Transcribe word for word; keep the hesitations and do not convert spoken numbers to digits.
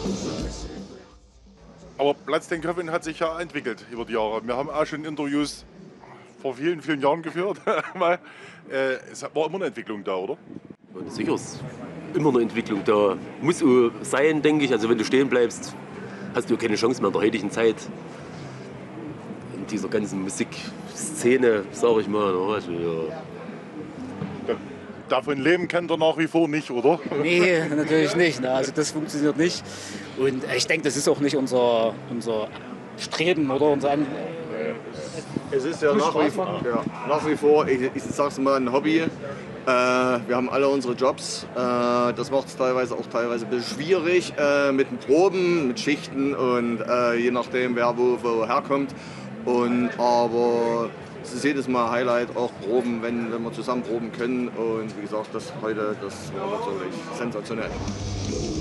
Aber Platz den Köpfen hat sich ja entwickelt über die Jahre. Wir haben auch schon Interviews vor vielen, vielen Jahren geführt. Weil, äh, es war immer eine Entwicklung da, oder? Und sicher ist immer eine Entwicklung da. Muss auch sein, denke ich. Also wenn du stehen bleibst, hast du keine Chance mehr in der heutigen Zeit. In dieser ganzen Musikszene, sage ich mal. Also, ja. Davon leben kann er nach wie vor nicht, oder? Nee, natürlich nicht. Ne? Also das funktioniert nicht. Und ich denke, das ist auch nicht unser, unser Streben oder unser An Es ist ja nach wie, ja, nach wie vor, ich, ich sag's mal, ein Hobby. Äh, wir haben alle unsere Jobs. Äh, das macht es teilweise auch teilweise ein bisschen schwierig äh, mit den Proben, mit Schichten und äh, je nachdem, wer wo, woher kommt. Und, aber es ist jedes Mal Highlight, auch Proben, wenn, wenn wir zusammen proben können. Und wie gesagt, das heute, das war natürlich sensationell.